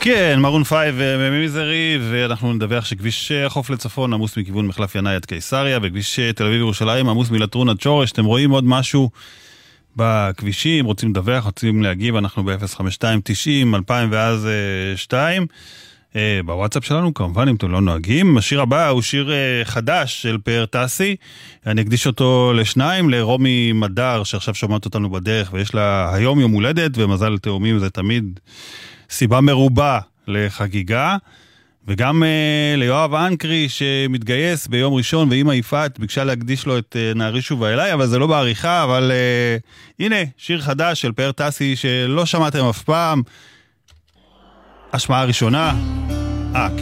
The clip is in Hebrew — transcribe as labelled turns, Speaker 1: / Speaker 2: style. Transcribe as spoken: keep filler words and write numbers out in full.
Speaker 1: כן, מרון פייב ומיזרי, ואנחנו נדווח שכביש החוף לצפון עמוס מכיוון מחלף ינאי עד קיסריה, וכביש תל אביב ירושלים עמוס מלטרון עד שורש. אתם רואים עוד משהו בכבישים, רוצים לדווח, רוצים להגיב, אנחנו ב-אפס חמש שתיים תשעים אלפיים ואז שתיים. בוואטסאפ שלנו, כמובן, אם אתם לא נוהגים. השיר הבא הוא שיר חדש של פאר טסי, אני אקדיש אותו לשניים, לרומי מדר, שעכשיו שומעת אותנו בדרך, ויש לה היום יום הולדת, ומזל לתאומים זה תמיד סיבה מרובה לחגיגה, וגם uh, ליואב אנקרי שמתגייס ביום ראשון, ואמא יפעת ביקשה להקדיש לו את uh, נערי שובה אליי, אבל זה לא בעריכה, אבל uh, הנה, שיר חדש של פאר טסי שלא שמעתם אף פעם, השמעה ראשונה. אה,